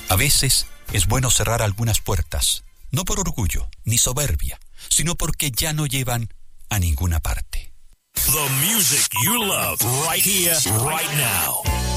A veces es bueno cerrar algunas puertas, no por orgullo ni soberbia, sino porque ya no llevan a ninguna parte. The music you love right here, right now.